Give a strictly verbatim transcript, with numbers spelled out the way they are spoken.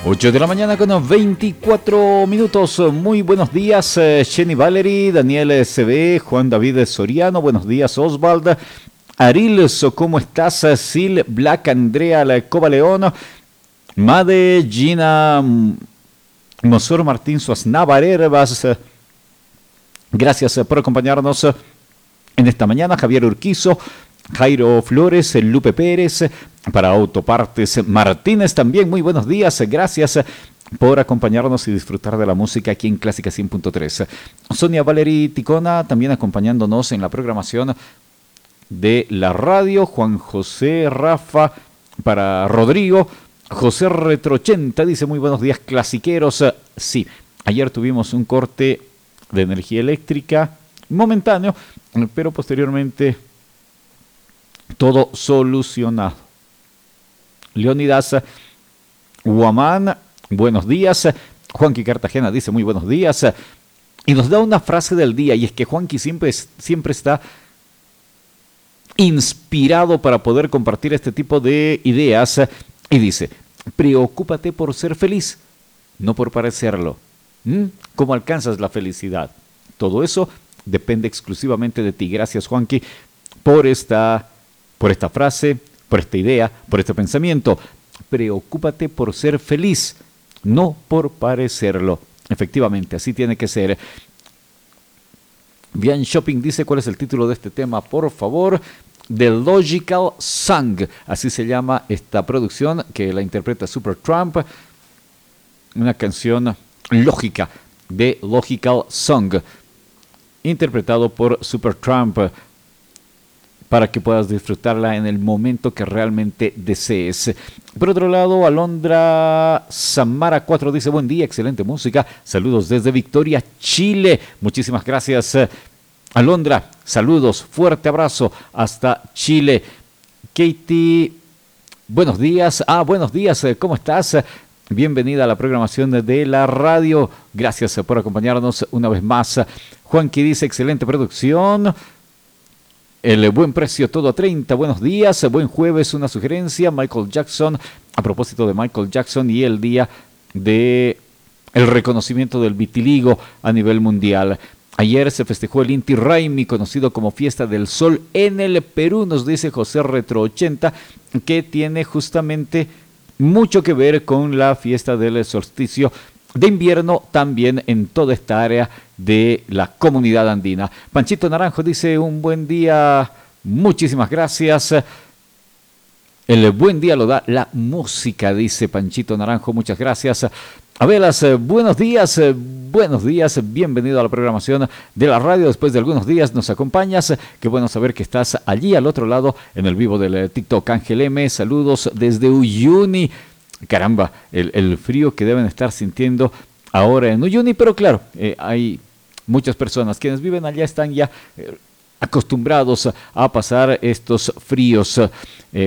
ocho de la mañana con veinticuatro minutos. Muy buenos días, Jenny Valery, Daniel S B, Juan David Soriano. Buenos días, Oswald. Aril, ¿cómo estás? Sil, Black, Andrea, La Cova León, Made, Gina, Mosor Martín Suaznavar Herbas. Gracias por acompañarnos en esta mañana. Javier Urquizo, Jairo Flores, Lupe Pérez, para Autopartes Martínez también. Muy buenos días, gracias por acompañarnos y disfrutar de la música aquí en Clásica cien punto tres. Sonia Valery Ticona también acompañándonos en la programación de la radio. Juan José Rafa para Rodrigo. José Retro ochenta dice muy buenos días, clasiqueros. Sí, ayer tuvimos un corte de energía eléctrica momentáneo, pero posteriormente todo solucionado. Leonidas Guamán, buenos días. Juanqui Cartagena dice muy buenos días. Y nos da una frase del día, y es que Juanqui siempre, siempre está inspirado para poder compartir este tipo de ideas. Y dice, preocúpate por ser feliz, no por parecerlo. ¿Mm? ¿Cómo alcanzas la felicidad? Todo eso depende exclusivamente de ti. Gracias, Juanqui, por esta, por esta frase, por esta idea, por este pensamiento. Preocúpate por ser feliz, no por parecerlo. Efectivamente, así tiene que ser. Bien Shopping dice, ¿cuál es el título de este tema? Por favor. The Logical Song, así se llama esta producción que la interpreta Supertramp. Una canción lógica, de Logical Song, interpretado por Supertramp, para que puedas disfrutarla en el momento que realmente desees. Por otro lado, Alondra Samara cuatro dice, buen día, excelente música, saludos desde Victoria, Chile. Muchísimas gracias, Alondra, saludos, fuerte abrazo hasta Chile. Katie, buenos días, ah, buenos días, ¿cómo estás? Bienvenida a la programación de la radio, gracias por acompañarnos una vez más. Juanqui dice, excelente producción, el buen precio todo a treinta, buenos días, buen jueves, una sugerencia, Michael Jackson, a propósito de Michael Jackson y el día de el reconocimiento del vitiligo a nivel mundial. Ayer se festejó el Inti Raymi, conocido como Fiesta del Sol en el Perú, nos dice José Retro ochenta, que tiene justamente mucho que ver con la fiesta del solsticio de invierno también en toda esta área de la comunidad andina. Panchito Naranjo dice un buen día, muchísimas gracias. El buen día lo da la música, dice Panchito Naranjo, muchas gracias. Abelas, buenos días, buenos días, bienvenido a la programación de la radio. Después de algunos días nos acompañas, qué bueno saber que estás allí al otro lado en el vivo del TikTok. Ángel M, saludos desde Uyuni. Caramba, el, el frío que deben estar sintiendo ahora en Uyuni, pero claro, eh, hay muchas personas quienes viven allá, están ya eh, acostumbrados a pasar estos fríos. Eh,